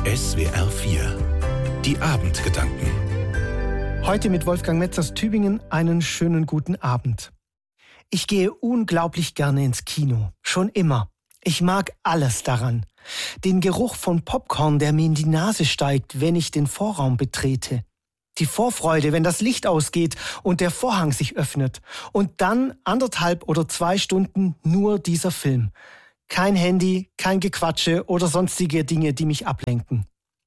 SWR 4. Die Abendgedanken. Heute mit Wolfgang Metz aus Tübingen einen schönen guten Abend. Ich gehe unglaublich gerne ins Kino. Schon immer. Ich mag alles daran. Den Geruch von Popcorn, der mir in die Nase steigt, wenn ich den Vorraum betrete. Die Vorfreude, wenn das Licht ausgeht und der Vorhang sich öffnet. Und dann 1,5 oder 2 Stunden nur dieser Film. Kein Handy, kein Gequatsche oder sonstige Dinge, die mich ablenken.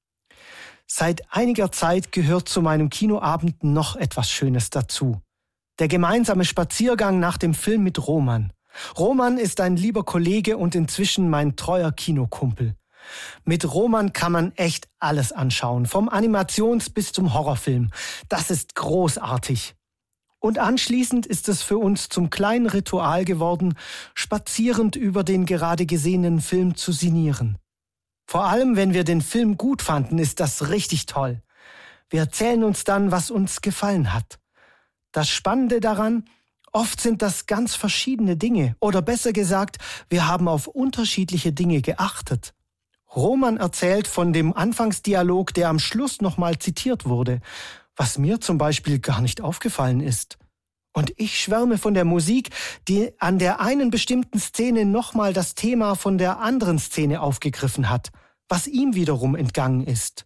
Seit einiger Zeit gehört zu meinem Kinoabend noch etwas Schönes dazu. Der gemeinsame Spaziergang nach dem Film mit Roman. Roman ist ein lieber Kollege und inzwischen mein treuer Kinokumpel. Mit Roman kann man echt alles anschauen, vom Animations- bis zum Horrorfilm. Das ist großartig. Und anschließend ist es für uns zum kleinen Ritual geworden, spazierend über den gerade gesehenen Film zu sinnieren. Vor allem, wenn wir den Film gut fanden, ist das richtig toll. Wir erzählen uns dann, was uns gefallen hat. Das Spannende daran, oft sind das ganz verschiedene Dinge. Oder besser gesagt, wir haben auf unterschiedliche Dinge geachtet. Roman erzählt von dem Anfangsdialog, der am Schluss nochmal zitiert wurde, was mir zum Beispiel gar nicht aufgefallen ist. Und ich schwärme von der Musik, die an der einen bestimmten Szene nochmal das Thema von der anderen Szene aufgegriffen hat, was ihm wiederum entgangen ist.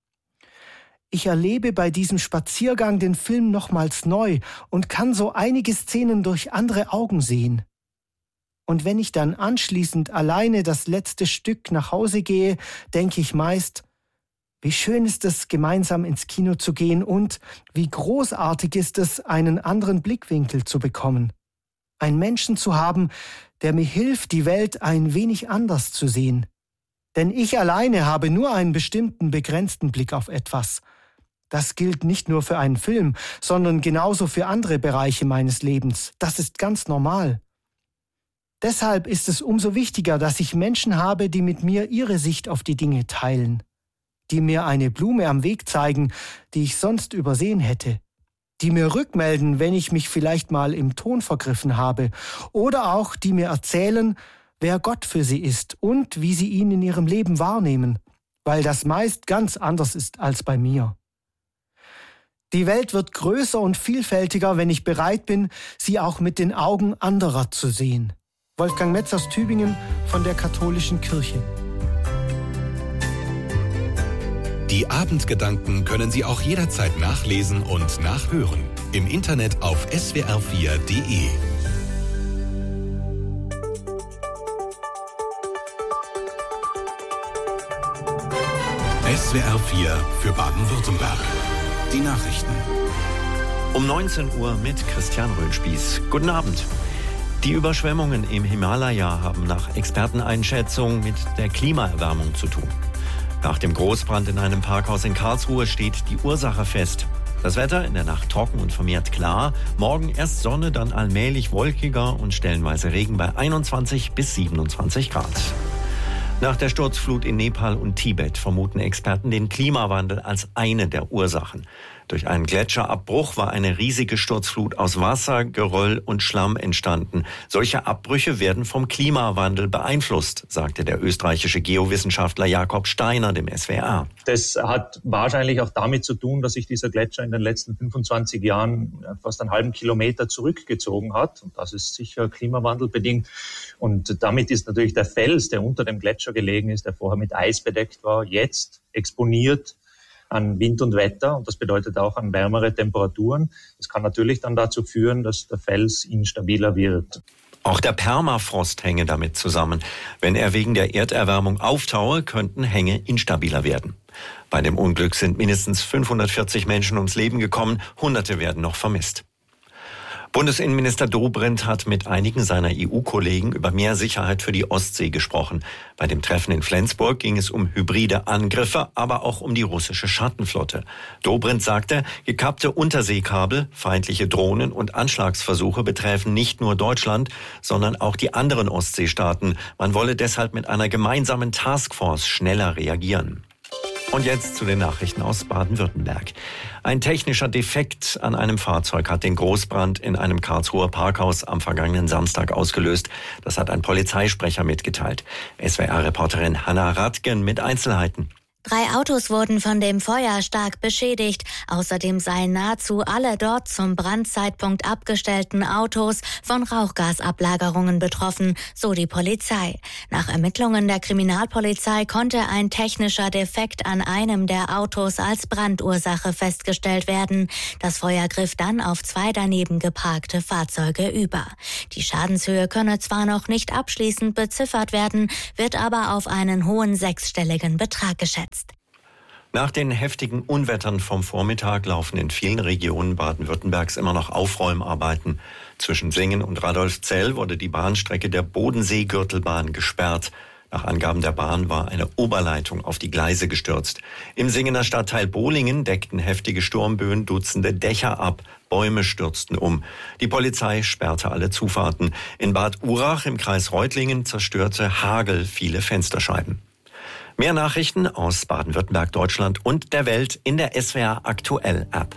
Ich erlebe bei diesem Spaziergang den Film nochmals neu und kann so einige Szenen durch andere Augen sehen. Und wenn ich dann anschließend alleine das letzte Stück nach Hause gehe, denke ich meist, wie schön ist es, gemeinsam ins Kino zu gehen und wie großartig ist es, einen anderen Blickwinkel zu bekommen. Einen Menschen zu haben, der mir hilft, die Welt ein wenig anders zu sehen. Denn ich alleine habe nur einen bestimmten, begrenzten Blick auf etwas. Das gilt nicht nur für einen Film, sondern genauso für andere Bereiche meines Lebens. Das ist ganz normal. Deshalb ist es umso wichtiger, dass ich Menschen habe, die mit mir ihre Sicht auf die Dinge teilen. Die mir eine Blume am Weg zeigen, die ich sonst übersehen hätte. Die mir rückmelden, wenn ich mich vielleicht mal im Ton vergriffen habe. Oder auch die mir erzählen, wer Gott für sie ist und wie sie ihn in ihrem Leben wahrnehmen. Weil das meist ganz anders ist als bei mir. Die Welt wird größer und vielfältiger, wenn ich bereit bin, sie auch mit den Augen anderer zu sehen. Wolfgang Metz aus Tübingen von der Katholischen Kirche. Die Abendgedanken können Sie auch jederzeit nachlesen und nachhören. Im Internet auf swr4.de. SWR 4 für Baden-Württemberg. Die Nachrichten. Um 19 Uhr mit Christian Röhnspieß. Guten Abend. Die Überschwemmungen im Himalaya haben nach Experteneinschätzung mit der Klimaerwärmung zu tun. Nach dem Großbrand in einem Parkhaus in Karlsruhe steht die Ursache fest. Das Wetter in der Nacht trocken und vermehrt klar. Morgen erst Sonne, dann allmählich wolkiger und stellenweise Regen bei 21 bis 27 Grad. Nach der Sturzflut in Nepal und Tibet vermuten Experten den Klimawandel als eine der Ursachen. Durch einen Gletscherabbruch war eine riesige Sturzflut aus Wasser, Geröll und Schlamm entstanden. Solche Abbrüche werden vom Klimawandel beeinflusst, sagte der österreichische Geowissenschaftler Jakob Steiner dem SWR. Das hat wahrscheinlich auch damit zu tun, dass sich dieser Gletscher in den letzten 25 Jahren fast einen halben Kilometer zurückgezogen hat. Und das ist sicher klimawandelbedingt. Und damit ist natürlich der Fels, der unter dem Gletscher gelegen ist, der vorher mit Eis bedeckt war, jetzt exponiert an Wind und Wetter, und das bedeutet auch an wärmere Temperaturen. Das kann natürlich dann dazu führen, dass der Fels instabiler wird. Auch der Permafrost hänge damit zusammen. Wenn er wegen der Erderwärmung auftaue, könnten Hänge instabiler werden. Bei dem Unglück sind mindestens 540 Menschen ums Leben gekommen, Hunderte werden noch vermisst. Bundesinnenminister Dobrindt hat mit einigen seiner EU-Kollegen über mehr Sicherheit für die Ostsee gesprochen. Bei dem Treffen in Flensburg ging es um hybride Angriffe, aber auch um die russische Schattenflotte. Dobrindt sagte, gekappte Unterseekabel, feindliche Drohnen und Anschlagsversuche betreffen nicht nur Deutschland, sondern auch die anderen Ostseestaaten. Man wolle deshalb mit einer gemeinsamen Taskforce schneller reagieren. Und jetzt zu den Nachrichten aus Baden-Württemberg. Ein technischer Defekt an einem Fahrzeug hat den Großbrand in einem Karlsruher Parkhaus am vergangenen Samstag ausgelöst. Das hat ein Polizeisprecher mitgeteilt. SWR-Reporterin Hanna Radgen mit Einzelheiten. 3 Autos wurden von dem Feuer stark beschädigt. Außerdem seien nahezu alle dort zum Brandzeitpunkt abgestellten Autos von Rauchgasablagerungen betroffen, so die Polizei. Nach Ermittlungen der Kriminalpolizei konnte ein technischer Defekt an einem der Autos als Brandursache festgestellt werden. Das Feuer griff dann auf 2 daneben geparkte Fahrzeuge über. Die Schadenshöhe könne zwar noch nicht abschließend beziffert werden, wird aber auf einen hohen 6-stelligen Betrag geschätzt. Nach den heftigen Unwettern vom Vormittag laufen in vielen Regionen Baden-Württembergs immer noch Aufräumarbeiten. Zwischen Singen und Radolfzell wurde die Bahnstrecke der Bodensee-Gürtelbahn gesperrt. Nach Angaben der Bahn war eine Oberleitung auf die Gleise gestürzt. Im Singener Stadtteil Bohlingen deckten heftige Sturmböen Dutzende Dächer ab. Bäume stürzten um. Die Polizei sperrte alle Zufahrten. In Bad Urach im Kreis Reutlingen zerstörte Hagel viele Fensterscheiben. Mehr Nachrichten aus Baden-Württemberg, Deutschland und der Welt in der SWR Aktuell App.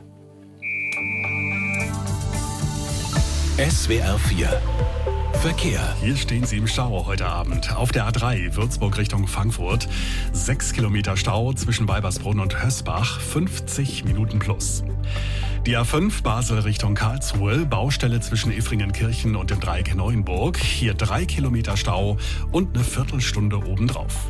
SWR 4 Verkehr. Hier stehen Sie im Stau heute Abend. Auf der A3 Würzburg Richtung Frankfurt. 6 Kilometer Stau zwischen Weibersbrunn und Hösbach. 50 Minuten plus. Die A5 Basel Richtung Karlsruhe. Baustelle zwischen Effringenkirchen und dem Dreieck Neuenburg. Hier 3 Kilometer Stau und eine Viertelstunde obendrauf.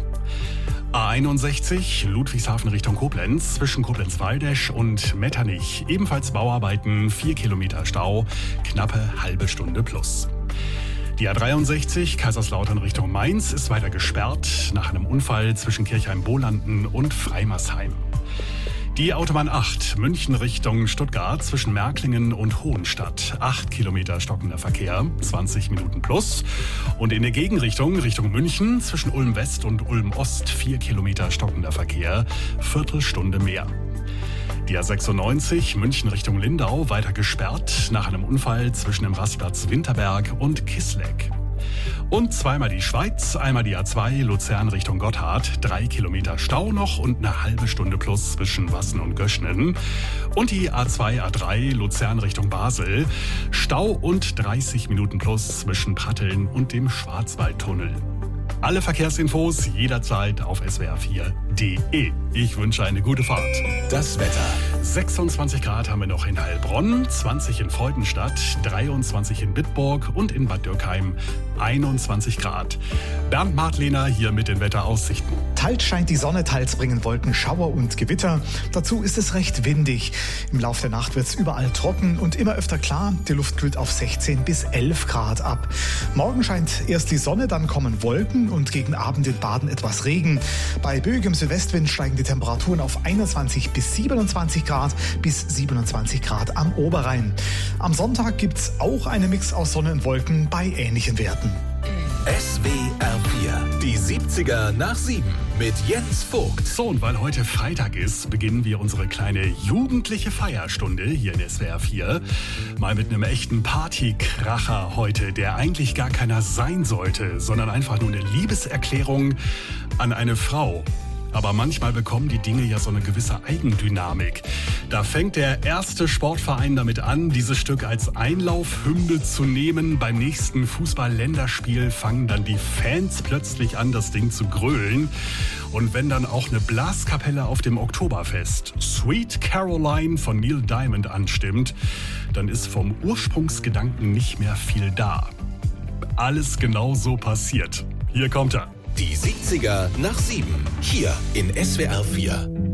A61 Ludwigshafen Richtung Koblenz, zwischen Koblenz-Waldesch und Metternich. Ebenfalls Bauarbeiten, 4 Kilometer Stau, knappe halbe Stunde plus. Die A63 Kaiserslautern Richtung Mainz ist weiter gesperrt, nach einem Unfall zwischen Kirchheim-Bolanden und Freimersheim. Die Autobahn 8 München Richtung Stuttgart zwischen Märklingen und Hohenstadt. 8 Kilometer stockender Verkehr, 20 Minuten plus. Und in der Gegenrichtung, Richtung München, zwischen Ulm West und Ulm Ost 4 Kilometer stockender Verkehr, Viertelstunde mehr. Die A96 München Richtung Lindau weiter gesperrt nach einem Unfall zwischen dem Rastplatz Winterberg und Kisleck. Und zweimal die Schweiz, einmal die A2 Luzern Richtung Gotthard, 3 Kilometer Stau noch und eine halbe Stunde plus zwischen Wassen und Göschnen. Und die A2 A3 Luzern Richtung Basel, Stau und 30 Minuten plus zwischen Pratteln und dem Schwarzwaldtunnel. Alle Verkehrsinfos jederzeit auf swr4.de. Ich wünsche eine gute Fahrt. Das Wetter. 26 Grad haben wir noch in Heilbronn, 20 in Freudenstadt, 23 in Bitburg und in Bad Dürkheim 21 Grad. Bernd Martlehner hier mit den Wetteraussichten. Teils scheint die Sonne, teils bringen Wolken Schauer und Gewitter. Dazu ist es recht windig. Im Laufe der Nacht wird es überall trocken und immer öfter klar. Die Luft kühlt auf 16 bis 11 Grad ab. Morgen scheint erst die Sonne, dann kommen Wolken und gegen Abend in Baden etwas Regen. Bei böigem Südwestwind steigen die Temperaturen auf 21 bis 27 Grad bis 27 Grad am Oberrhein. Am Sonntag gibt es auch einen Mix aus Sonne und Wolken bei ähnlichen Werten. SWR 4, die 70er nach 7 mit Jens Vogt. So, und weil heute Freitag ist, beginnen wir unsere kleine jugendliche Feierstunde hier in SWR 4. Mal mit einem echten Partykracher heute, der eigentlich gar keiner sein sollte, sondern einfach nur eine Liebeserklärung an eine Frau. Aber manchmal bekommen die Dinge ja so eine gewisse Eigendynamik. Da fängt der erste Sportverein damit an, dieses Stück als Einlaufhymne zu nehmen. Beim nächsten Fußball-Länderspiel fangen dann die Fans plötzlich an, das Ding zu grölen. Und wenn dann auch eine Blaskapelle auf dem Oktoberfest Sweet Caroline von Neil Diamond anstimmt, dann ist vom Ursprungsgedanken nicht mehr viel da. Alles genau so passiert. Hier kommt er. Die 70er nach 7, hier in SWR 4.